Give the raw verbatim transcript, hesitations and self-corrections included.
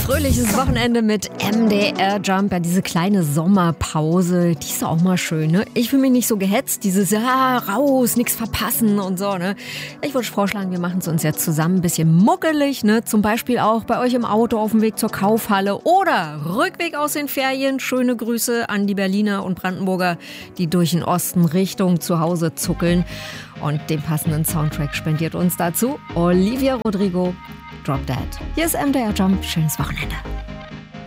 Fröhliches Wochenende mit M D R Jump. Ja, diese kleine Sommerpause, die ist auch mal schön, ne? Ich fühle mich nicht so gehetzt, dieses ja, raus, nichts verpassen und so, ne? Ich würde vorschlagen, wir machen es uns jetzt zusammen ein bisschen muckelig, ne? Zum Beispiel auch bei euch im Auto auf dem Weg zur Kaufhalle oder Rückweg aus den Ferien. Schöne Grüße an die Berliner und Brandenburger, die durch den Osten Richtung zu Hause zuckeln. Und den passenden Soundtrack spendiert uns dazu Olivia Rodrigo, Drop Dead. Hier ist M D R Jump. Schönes Wochenende.